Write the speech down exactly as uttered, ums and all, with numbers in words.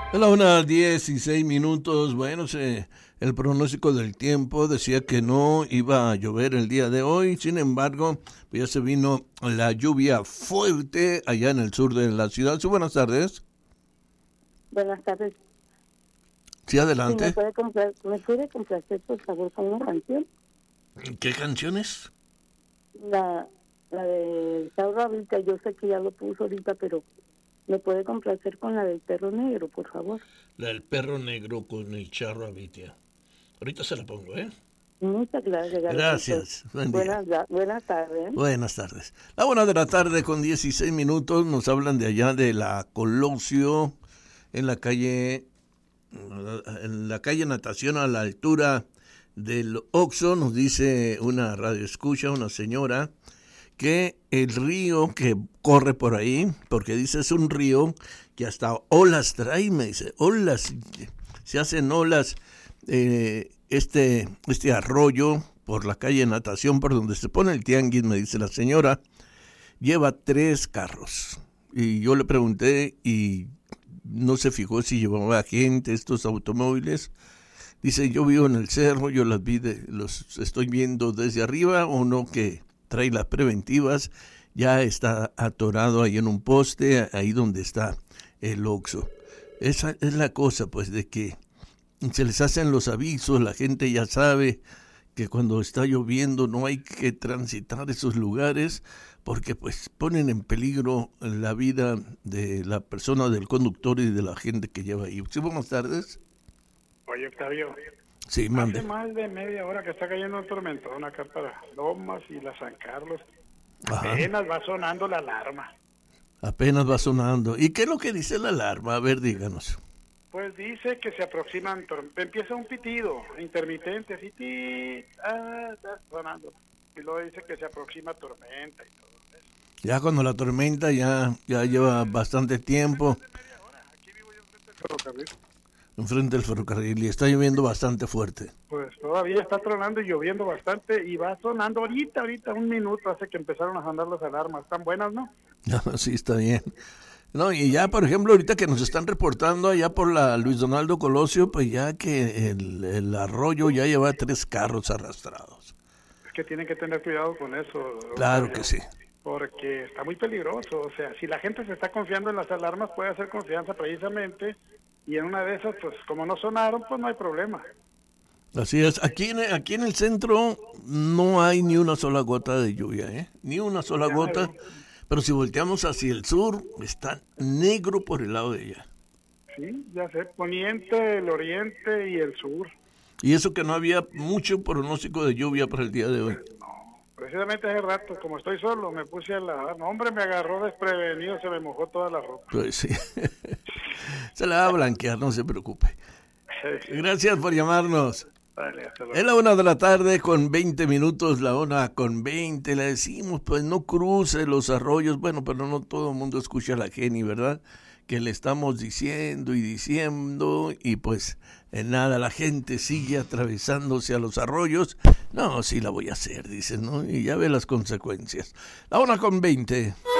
A la una dieciséis minutos, bueno, se, el pronóstico del tiempo decía que no iba a llover el día de hoy, sin embargo, ya se vino la lluvia fuerte allá en el sur de la ciudad. Sí, buenas tardes. Buenas tardes. Sí, adelante. Sí, ¿me, puede comprar, ¿Me puede complacer, por favor, con una canción? ¿Qué canciones? La, la de Charro Avilca, yo sé que ya lo puso ahorita, pero ¿me puede complacer con la del perro negro, por favor? La del perro negro con el Charro Avilca. Ahorita se la pongo, ¿eh? Muchas gracias. Gracias. Buen día. Buenas, buenas tardes. Buenas tardes. La una de la tarde con dieciséis minutos nos hablan de allá de la Colosio, en la calle, en la calle Natación a la altura del Oxxo. Nos dice una radioescucha, una señora, que el río que corre por ahí, porque dice es un río que hasta olas trae, me dice, olas, se hacen olas, eh, este, este arroyo por la calle Natación, por donde se pone el tianguis, me dice la señora, lleva tres carros. Y yo le pregunté y no se fijó si llevaba gente estos automóviles. Dice, yo vivo en el cerro, yo las vi, de, los estoy viendo desde arriba, uno que trae las preventivas, ya está atorado ahí en un poste, ahí donde está el Oxxo. Esa es la cosa, pues, de que se les hacen los avisos, la gente ya sabe que cuando está lloviendo no hay que transitar esos lugares porque pues ponen en peligro la vida de la persona, del conductor y de la gente que lleva ahí. Sí, buenas tardes. Oye, Octavio. Sí, mande. Hace más de media hora que está cayendo un tormentón acá para Lomas y la San Carlos. Ajá. Apenas va sonando la alarma. Apenas va sonando. ¿Y qué es lo que dice la alarma? A ver, díganos. Pues dice que se aproximan, empieza un pitido intermitente, así, tit, ah, está sonando. Y luego dice que se aproxima tormenta y todo eso. Ya cuando la tormenta ya, ya lleva bastante tiempo. Aquí vivo yo enfrente del ferrocarril. Enfrente del ferrocarril y está lloviendo bastante fuerte. Pues todavía está tronando y lloviendo bastante y va sonando ahorita, ahorita, un minuto hace que empezaron a sonar las alarmas. Están buenas, ¿no? Sí, está bien. No, y ya, por ejemplo, ahorita que nos están reportando allá por la Luis Donaldo Colosio, pues ya que el, el arroyo ya lleva tres carros arrastrados. Es que tienen que tener cuidado con eso. Claro Octavio, que sí. Porque está muy peligroso. O sea, si la gente se está confiando en las alarmas, puede hacer confianza precisamente. Y en una de esas, pues como no sonaron, pues no hay problema. Así es. Aquí en, aquí en el centro no hay ni una sola gota de lluvia, ¿eh? Ni una sola Ya gota. me... Pero si volteamos hacia el sur, está negro por el lado de allá. Sí, ya sé. Poniente, el oriente y el sur. Y eso que no había mucho pronóstico de lluvia para el día de hoy. No, precisamente hace rato, como estoy solo, me puse a lavar. No, hombre, me agarró desprevenido, se me mojó toda la ropa. Pues sí. Se la va a blanquear, no se preocupe. Gracias por llamarnos. Vale, hasta luego. Es la una de la tarde con veinte minutos, la una con veinte. Le decimos, pues no cruce los arroyos. Bueno, pero no todo el mundo escucha a la Jenny, ¿verdad? Que le estamos diciendo y diciendo y pues en nada, la gente sigue atravesándose a los arroyos. No, sí la voy a hacer, dicen, ¿no? Y ya ve las consecuencias. La una con veinte.